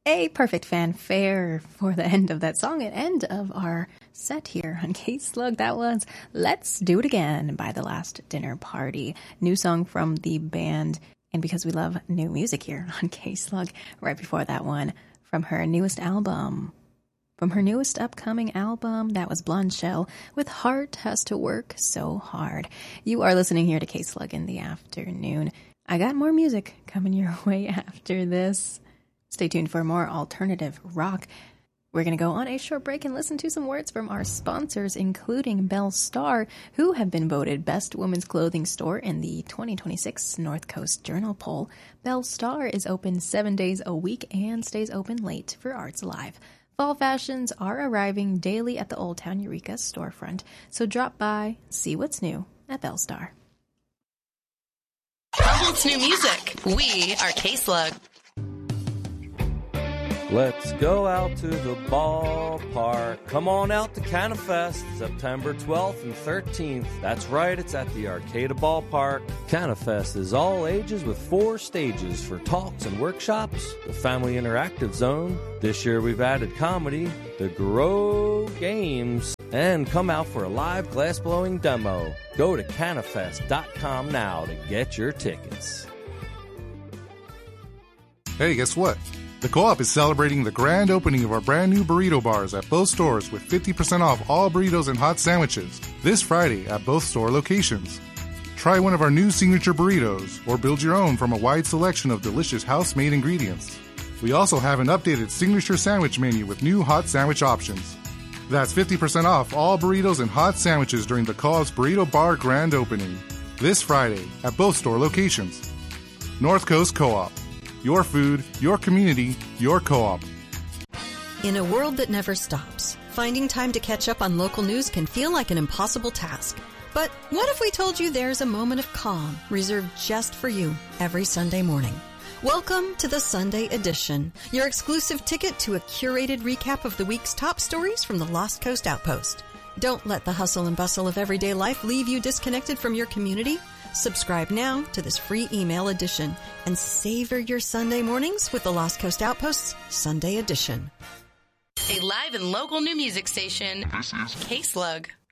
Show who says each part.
Speaker 1: A perfect fanfare for the end of that song and end of our set here on K-Slug. That was Let's Do It Again by The Last Dinner Party. New song from the band, and because we love new music here on K-Slug, right before that one from her newest album. From her newest upcoming album, that was Blonde Shell with Heart Has to Work So Hard. You are listening here to K-Slug in the afternoon. I got more music coming your way after this. Stay tuned for more alternative rock. We're going to go on a short break and listen to some words from our sponsors, including Belle Starr, who have been voted Best Women's Clothing Store in the 2026 North Coast Journal poll. Belle Starr is open 7 days a week and stays open late for Arts Live. Fall fashions are arriving daily at the Old Town Eureka storefront, so drop by, see what's new at Belle Starr.
Speaker 2: Humboldt's new music. We are K-Slug.
Speaker 3: Let's go out to the ballpark. Come on out to CanaFest, September 12th and 13th. That's right, it's at the Arcata Ballpark. CanaFest is all ages with 4 stages for talks and workshops, the Family Interactive Zone. This year we've added comedy, the Grow Games, and come out for a live glass-blowing demo. Go to canafest.com now to get your tickets.
Speaker 4: Hey, guess what? The Co-op is celebrating the grand opening of our brand new burrito bars at both stores with 50% off all burritos and hot sandwiches this Friday at both store locations. Try one of our new signature burritos or build your own from a wide selection of delicious house-made ingredients. We also have an updated signature sandwich menu with new hot sandwich options. That's 50% off all burritos and hot sandwiches during the Co-op's Burrito Bar grand opening this Friday at both store locations. North Coast Co-op. Your food, your community, your co-op.
Speaker 5: In a world that never stops, finding time to catch up on local news can feel like an impossible task. But what if we told you there's a moment of calm reserved just for you every Sunday morning? Welcome to the Sunday Edition, your exclusive ticket to a curated recap of the week's top stories from the Lost Coast Outpost. Don't let the hustle and bustle of everyday life leave you disconnected from your community. Subscribe now to this free email edition and savor your Sunday mornings with the Lost Coast Outpost's Sunday Edition.
Speaker 2: A live and local new music station. This is K-Slug.